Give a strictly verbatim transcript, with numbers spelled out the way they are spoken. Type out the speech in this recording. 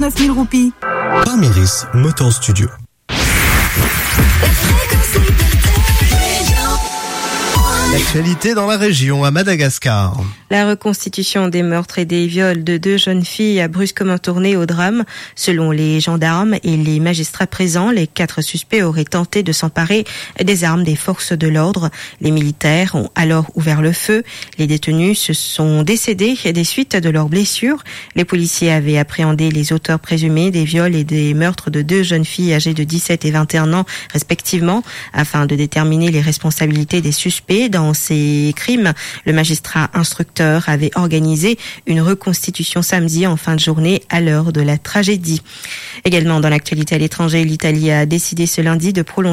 neuf mille roupies. Parmiris Motor Studio. L'actualité dans la région, à Madagascar. La reconstitution des meurtres et des viols de deux jeunes filles a brusquement tourné au drame. Selon les gendarmes et les magistrats présents, les quatre suspects auraient tenté de s'emparer des armes des forces de l'ordre. Les militaires ont alors ouvert le feu. Les détenus se sont décédés des suites de leurs blessures. Les policiers avaient appréhendé les auteurs présumés des viols et des meurtres de deux jeunes filles âgées de dix-sept et vingt et un ans respectivement, afin de déterminer les responsabilités des suspects dans ces crimes. Le magistrat instructeur avait organisé une reconstitution samedi en fin de journée à l'heure de la tragédie. Également dans l'actualité à l'étranger, l'Italie a décidé ce lundi de prolonger